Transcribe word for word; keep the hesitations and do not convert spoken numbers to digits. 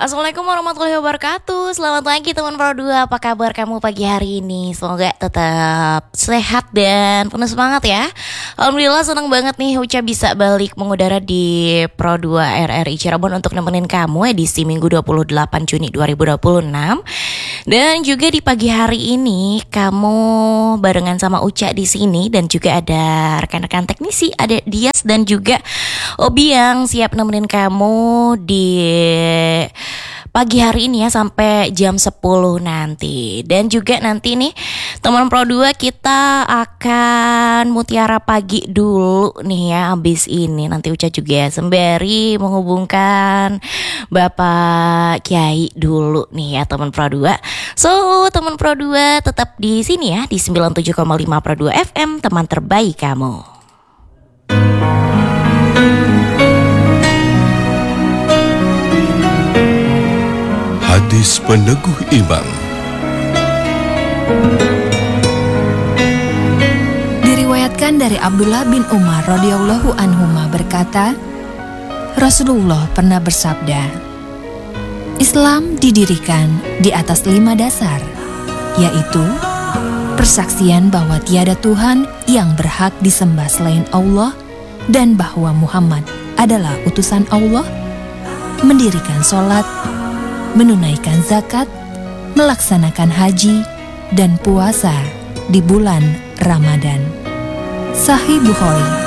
Assalamualaikum warahmatullahi wabarakatuh. Selamat pagi teman Pro dua. Apa kabar kamu pagi hari ini? Semoga tetap sehat dan penuh semangat ya. Alhamdulillah senang banget nih Uca bisa balik mengudara di Pro dua R R I Cirebon untuk nemenin kamu edisi Minggu dua puluh delapan Juni dua ribu dua puluh enam. Dan juga di pagi hari ini kamu barengan sama Uca di sini dan juga ada rekan-rekan teknisi, ada Dias dan juga Obi yang siap nemenin kamu di pagi hari ini ya sampai jam sepuluh nanti. Dan juga nanti nih teman Pro dua kita akan mutiara pagi dulu nih ya. Abis ini nanti Uca juga sembari menghubungkan Bapak Kiai dulu nih ya teman Pro dua. So teman Pro dua tetap di sini ya di sembilan puluh tujuh koma lima Pro dua F M, teman terbaik kamu. Hadis peneguh iman. Diriwayatkan dari Abdullah bin Umar radhiyallahu anhuma berkata, Rasulullah pernah bersabda, Islam didirikan di atas lima dasar, yaitu persaksian bahwa tiada Tuhan yang berhak disembah selain Allah dan bahwa Muhammad adalah utusan Allah, mendirikan sholat, menunaikan zakat, melaksanakan haji, dan puasa di bulan Ramadan. Sahih Bukhari.